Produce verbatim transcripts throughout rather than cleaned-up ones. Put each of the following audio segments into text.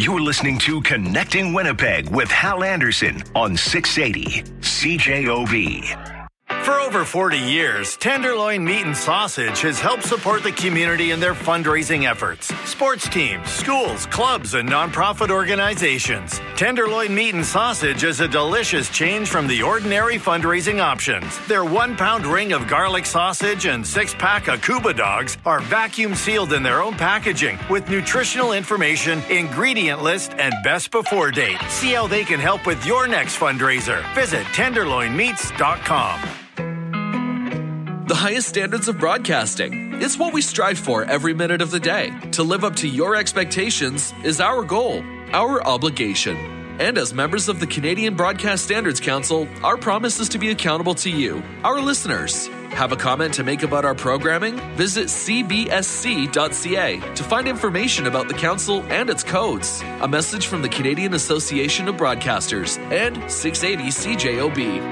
You're listening to Connecting Winnipeg with Hal Anderson on six eighty C J O B. For over forty years, Tenderloin Meat and Sausage has helped support the community in their fundraising efforts. Sports teams, schools, clubs, and nonprofit organizations. Tenderloin Meat and Sausage is a delicious change from the ordinary fundraising options. Their one-pound ring of garlic sausage and six-pack of Cuba dogs are vacuum sealed in their own packaging with nutritional information, ingredient list, and best before date. See how they can help with your next fundraiser. Visit tenderloin meats dot com. The highest standards of broadcasting. It's what we strive for every minute of the day. To live up to your expectations is our goal, our obligation. And as members of the Canadian Broadcast Standards Council, our promise is to be accountable to you, our listeners. Have a comment to make about our programming? Visit c b s c dot c a to find information about the council and its codes. A message from the Canadian Association of Broadcasters and six eighty C J O B.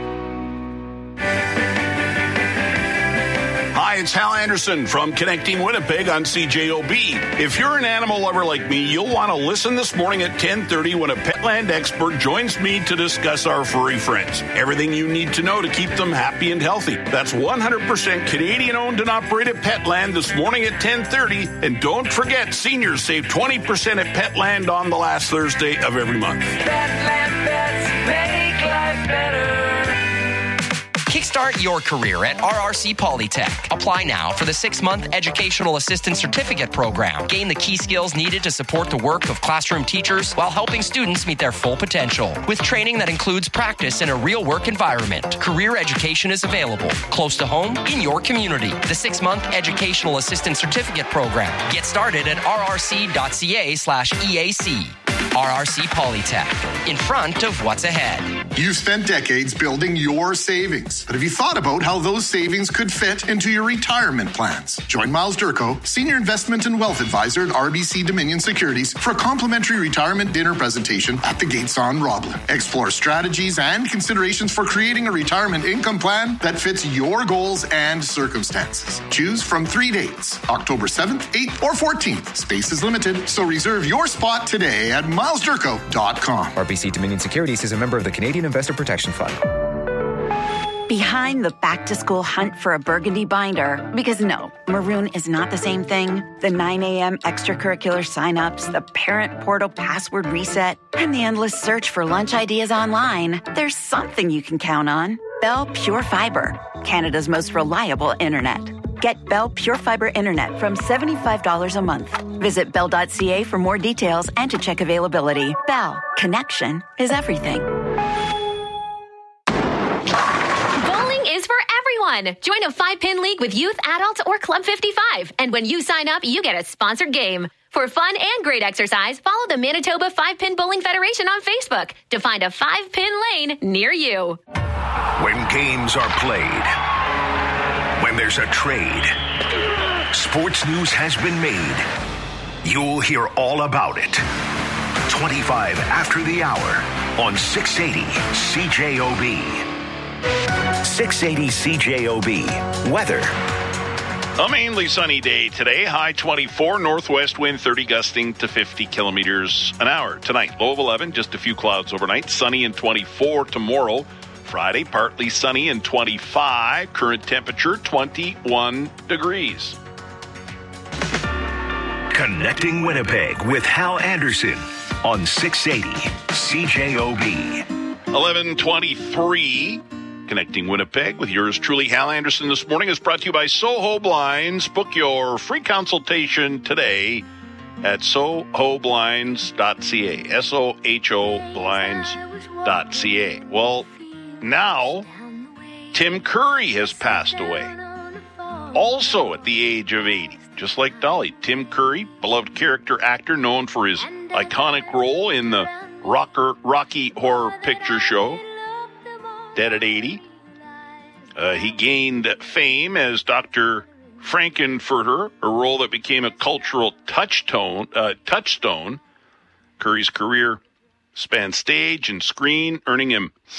Hi, it's Hal Anderson from Connecting Winnipeg on C J O B. If you're an animal lover like me, you'll want to listen this morning at ten thirty when a Petland expert joins me to discuss our furry friends. Everything you need to know to keep them happy and healthy. That's one hundred percent Canadian-owned and operated Petland this morning at ten thirty. And don't forget, seniors save twenty percent at Petland on the last Thursday of every month. Petland pets make life better. Kickstart your career at R R C Polytech. Apply now for the six-month Educational Assistant Certificate Program. Gain the key skills needed to support the work of classroom teachers while helping students meet their full potential. With training that includes practice in a real work environment, career education is available close to home in your community. The six-month Educational Assistant Certificate Program. Get started at r r c dot c a slash e a c. R R C Polytech, in front of what's ahead. You've spent decades building your savings, but have you thought about how those savings could fit into your retirement plans? Join Miles Durko, Senior Investment and Wealth Advisor at R B C Dominion Securities, for a complimentary retirement dinner presentation at the Gates on Roblin. Explore strategies and considerations for creating a retirement income plan that fits your goals and circumstances. Choose from three dates, October seventh, eighth, or fourteenth. Space is limited, so reserve your spot today at miles durko dot com. R B C Dominion Securities is a member of the Canadian Investor Protection Fund. Behind the back-to-school hunt for a burgundy binder, because no, maroon is not the same thing. The nine a.m. extracurricular signups, the parent portal password reset, and the endless search for lunch ideas online. There's something you can count on. Bell Pure Fiber, Canada's most reliable internet. Get Bell Pure Fiber Internet from seventy-five dollars a month. Visit bell dot c a for more details and to check availability. Bell, connection is everything. Bowling is for everyone. Join a five-pin league with Youth, Adult, or Club fifty-five. And when you sign up, you get a sponsored game. For fun and great exercise, follow the Manitoba Five-Pin Bowling Federation on Facebook to find a five-pin lane near you. When games are played, when there's a trade, sports news has been made. You'll hear all about it. twenty-five after the hour on six eighty C J O B. six eighty C J O B. Weather. A mainly sunny day today. High twenty-four, northwest wind thirty, gusting to fifty kilometers an hour. Tonight, low of eleven, just a few clouds overnight. Sunny and twenty-four tomorrow. Friday, partly sunny and twenty-five. Current temperature, twenty-one degrees. Connecting Winnipeg with Hal Anderson on six eighty C J O B. eleven twenty-three. Connecting Winnipeg with yours truly, Hal Anderson, this morning is brought to you by Soho Blinds. Book your free consultation today at soho blinds dot c a. S O H O blinds dot c a. Well, now Tim Curry has passed away, also at the age of eighty. Just like Dolly, Tim Curry, beloved character actor known for his iconic role in the rocker, Rocky Horror Picture Show, dead at eighty. Uh, he gained fame as Doctor Frankenfurter, a role that became a cultural touchstone. Uh, touchstone. Curry's career spanned stage and screen, earning him